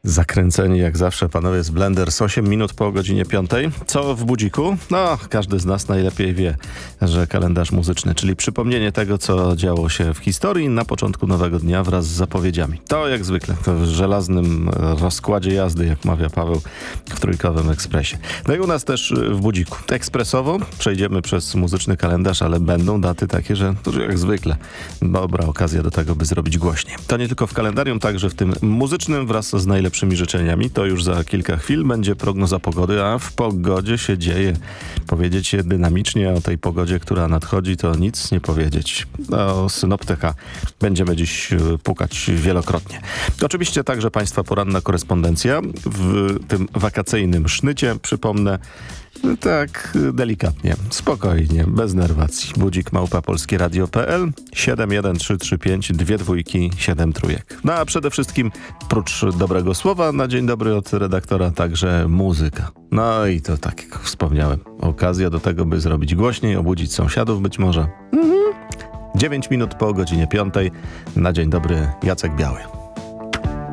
Zakręceni jak zawsze panowie z Blenders, 8 minut po godzinie 5. Co w budziku? No, każdy z nas najlepiej wie, że kalendarz muzyczny, czyli przypomnienie tego, co działo się w historii na początku nowego dnia wraz z zapowiedziami. To jak zwykle, to w żelaznym rozkładzie jazdy, jak mawia Paweł w Trójkowym Ekspresie. No i u nas też w budziku. Ekspresowo przejdziemy przez muzyczny kalendarz, ale będą daty takie, że to jak zwykle dobra okazja do tego, by zrobić głośniej. To nie tylko w kalendarium, także w tym muzycznym wraz z najlepszymi życzeniami. To już za kilka chwil będzie prognoza pogody, a w pogodzie się dzieje. Powiedzieć się dynamicznie o tej pogodzie, która nadchodzi, to nic nie powiedzieć. O synoptyka będziemy dziś pukać wielokrotnie. Oczywiście także Państwa poranna korespondencja w tym wakacyjnym sznycie. Przypomnę, tak delikatnie, spokojnie, bez nerwacji. Budzik @polskieradio.pl 71335 227 trójek. No a przede wszystkim, prócz dobrego słowa na dzień dobry od redaktora, także muzyka. No i to tak jak wspomniałem, okazja do tego, by zrobić głośniej, obudzić sąsiadów być może. 9 minut po godzinie 5. Na dzień dobry, Jacek Biały.